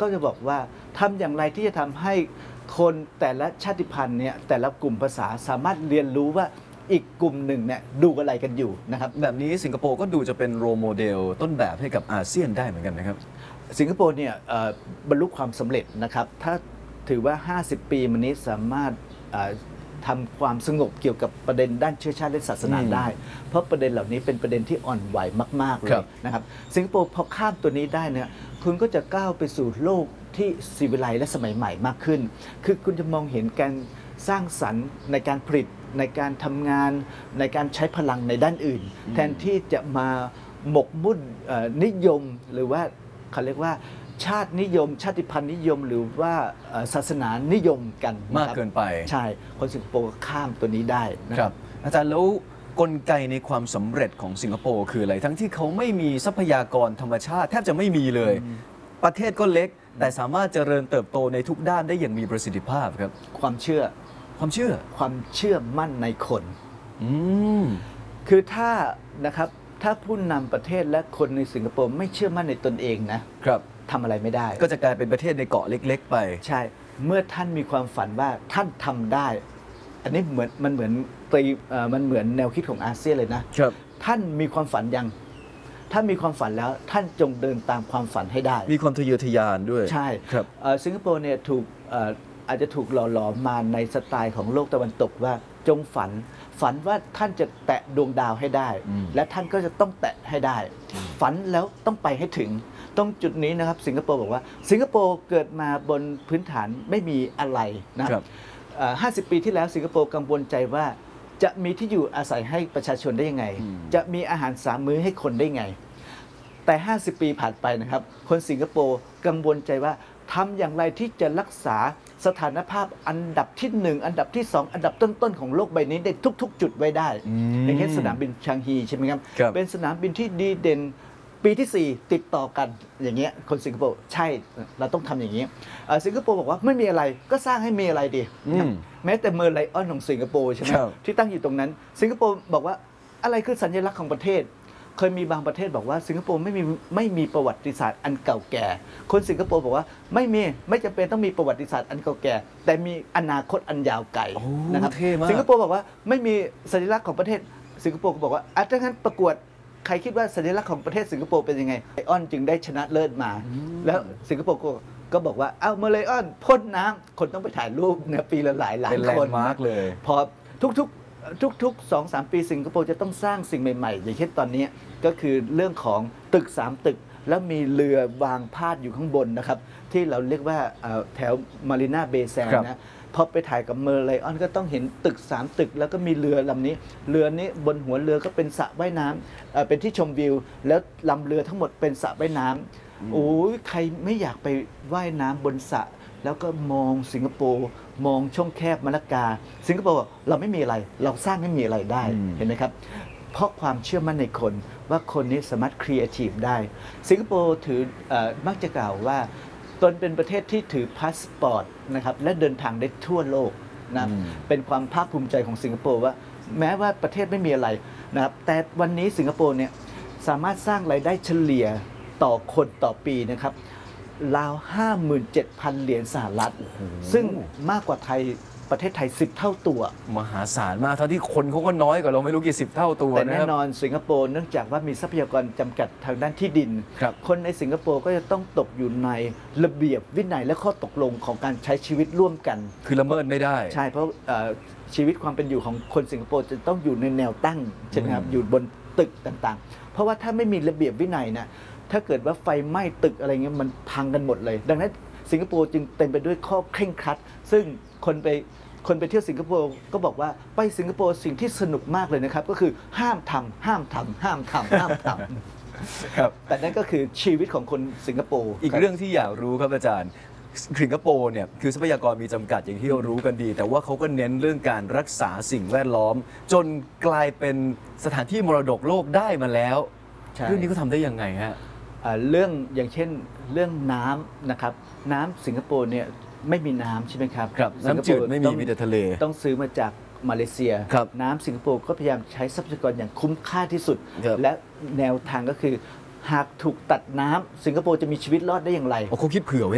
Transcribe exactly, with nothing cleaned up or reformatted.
ก็จะบอกว่าทำอย่างไรที่จะทำให้คนแต่ละชาติพันธุ์เนี่ยแต่ละกลุ่มภาษาสามารถเรียนรู้ว่าอีกกลุ่มหนึ่งเนี่ยดูอะไรกันอยู่นะครับแบบนี้สิงคโปร์ก็ดูจะเป็นโรโมเดลต้นแบบให้กับอาเซียนได้เหมือนกันนะครับสิงคโปร์เนี่ยบรรลุความสำเร็จนะครับถ้าถือว่าห้าสิบปีมานี้สามารถทำความสงบเกี่ยวกับประเด็นด้านเชื้อชาติและศาสนาได้เพราะประเด็นเหล่านี้เป็นประเด็นที่อ่อนไหวมากๆเลยนะครับสิงคโปร์พอข้ามตัวนี้ได้เนี่ยคุณก็จะก้าวไปสู่โลกที่ซีวิไลซ์และสมัยใหม่มากขึ้นคือคุณจะมองเห็นการสร้างสรรค์ในการผลิตในการทำงานในการใช้พลังในด้านอื่นแทนที่จะมาหมกมุ่นนิยมหรือว่าเขาเรียกว่าชาตินิยมชาติพันธุ์นิยมหรือว่าศาสนานิยมกันมากเกินไปใช่คนสิงคโปร์ข้ามตัวนี้ได้นะครับอาจารย์แล้วกลไกในความสำเร็จของสิงคโปร์คืออะไรทั้งที่เขาไม่มีทรัพยากรธรรมชาติแทบจะไม่มีเลยประเทศก็เล็กแต่สามารถเจริญเติบโตในทุกด้านได้อย่างมีประสิทธิภาพครับความเชื่อความเชื่อความเชื่อมั่นในคนอืมคือถ้านะครับถ้าผู้นำประเทศและคนในสิงคโปร์ไม่เชื่อมั่นในตนเองนะครับทำอะไรไม่ได้ก็จะกลายเป็นประเทศในเกาะเล็กๆไปใช่เมื่อท่านมีความฝันว่าท่านทำได้อันนี้เหมือนมันเหมือนตีมันเหมือนแนวคิดของอาเซียนเลยนะครับท่านมีความฝันยังถ้ามีความฝันแล้วท่านจงเดินตามความฝันให้ได้มีความทะเยอทะยานด้วยใช่ครับสิงคโปร์เนี่ยถูกอาจจะถูกหล่อหลอมมาในสไตล์ของโลกตะวันตกว่าจงฝันฝันว่าท่านจะแตะดวงดาวให้ได้และท่านก็จะต้องแตะให้ได้ฝันแล้วต้องไปให้ถึงตรงจุดนี้นะครับสิงคโปร์บอกว่าสิงคโปร์เกิดมาบนพื้นฐานไม่มีอะไรนะครับห้าสิบปีที่แล้วสิงคโปร์กังวลใจว่าจะมีที่อยู่อาศัยให้ประชาชนได้ยังไงจะมีอาหารสามมื้อให้คนได้ไงแต่ห้าสิบปีผ่านไปนะครับคนสิงคโปร์กังวลใจว่าทำอย่างไรที่จะรักษาสถานภาพอันดับที่หนึ่งอันดับที่สองอันดับต้นๆของโลกใบนี้ได้ทุกๆจุดไว้ได้อย่างเช่นสนามบินชางฮีใช่ไหมครับเป็นสนามบินที่ดีเด่นปีที่สี่ติดต่อกันอย่างเงี้ยคนสิงคโปร์ใช่เราต้องทำอย่างนี้สิงคโปร์บอกว่าไม่มีอะไรก็สร้างให้มีอะไรดีแม้แต่เมอร์ไลออนของสิงคโปร์ใช่ไหมที่ตั้งอยู่ตรงนั้นสิงคโปร์บอกว่าอะไรคือสัญลักษณ์ของประเทศเคยมีบางประเทศบอกว่าสิงคโปร์ไม่มีไม่มีประวัติศาสตร์อันเก่าแก่คนสิงคโปร์บอกว่าไม่มีไม่จำเป็นต้องมีประวัติศาสตร์อันเก่าแก่แต่มีอนาคตอันยาวไกลนะครับสิงคโปร์บอกว่าไม่มีสัญลักษณ์ของประเทศสิงคโปร์ก็บอกว่าอ่ะถ้างั้นประกวดใครคิดว่าสัญลักษณ์ของประเทศสิงคโปร์เป็นยังไงไลออนจึงได้ชนะเลิศมาแล้วสิงคโปร์ก็ก็บอกว่าเอ้าเมอร์ไลออนพ่นน้ำคนต้องไปถ่ายรูปเนี่ยปีละหลายล้านคนมากเลยพอทุกๆทุกๆ สองสาม ปีสิงคโปร์จะต้องสร้างสิ่งใหม่ๆอย่างเช่นตอนนี้ก็คือเรื่องของตึกสามตึกแล้วมีเรือวางพาดอยู่ข้างบนนะครับที่เราเรียกว่าแถวมารีนาเบย์แซนนะพอไปถ่ายกับเมอร์ไลออนก็ต้องเห็นตึกสามตึกแล้วก็มีเรือลำนี้เรือนี้บนหัวเรือก็เป็นสระว่ายน้ำเป็นที่ชมวิวแล้วลำเรือทั้งหมดเป็นสระว่ายน้ำโอ้ยใครไม่อยากไปว่ายน้ำบนสระแล้วก็มองสิงคโปร์มองช่องแคบมะละกาสิงคโปร์เราไม่มีอะไรเราสร้างให้มีอะไรได้เห็นไหมครับเพราะความเชื่อมั่นในคนว่าคนนี้สามารถครีเอทีฟได้สิงคโปร์ถือมักจะกล่าวว่าตนเป็นประเทศที่ถือพาสปอร์ตนะครับและเดินทางได้ทั่วโลกนะเป็นความภาคภูมิใจของสิงคโปร์ว่าแม้ว่าประเทศไม่มีอะไรนะครับแต่วันนี้สิงคโปร์เนี่ยสามารถสร้างรายได้เฉลี่ยต่อคนต่อปีนะครับราว ห้าหมื่นเจ็ดพัน เหรียญสหรัฐซึ่งมากกว่าไทยประเทศไทยสิบเท่าตัวมหาศาลมากเท่าที่คนเขาก็น้อยกว่าเราไม่รู้กี่สิบเท่าตัวแต่แน่นอนสิงคโปร์เนื่องจากว่ามีทรัพยากรจำกัดทางด้านที่ดินคนในสิงคโปร์ก็จะต้องตกอยู่ในระเบียบวินัยและข้อตกลงของการใช้ชีวิตร่วมกันคือละเมิดไม่ได้ใช่เพราะชีวิตความเป็นอยู่ของคนสิงคโปร์จะต้องอยู่ในแนวตั้งใช่ไหมครับอยู่บนตึกต่างๆเพราะว่าถ้าไม่มีระเบียบวินัยนะถ้าเกิดว่าไฟไหม้ตึกอะไรเงี้ยมันพังกันหมดเลยดังนั้นสิงคโปร์จึงเต็มไปด้วยข้อเคร่งครัดซึ่งคนไปคนไปเที่ยวสิงคโปร์ก็บอกว่าไปสิงคโปร์สิ่งที่สนุกมากเลยนะครับก็คือห้ามทำห้ามทำห้ามทำห้ามทำครับแต่นั่นก็คือชีวิตของคนสิงคโปร์อีกเรื่องที่อยากรู้ครับอาจารย์สิงคโปร์เนี่ยคือทรัพยากรมีจำกัดอย่างที่เรารู้กันดีแต่ว่าเขาก็เน้นเรื่องการรักษาสิ่งแวดล้อมจนกลายเป็นสถานที่มรดกโลกได้มาแล้วเรื่องนี้เขาทำได้ยังไงฮะเรื่องอย่างเช่นเรื่องน้ำนะครับน้ำสิงคโปร์เนี่ยไม่มีน้ำใช่ไหมครับครับน้ำจืดไม่มีมีแต่ทะเลต้องซื้อมาจากมาเลเซียน้ำสิงคโปร์ก็พยายามใช้ทรัพยากรอย่างคุ้มค่าที่สุดและแนวทางก็คือหากถูกตัดน้ำสิงคโปร์จะมีชีวิตรอดได้อย่างไรเขาคิดเผื่อไว้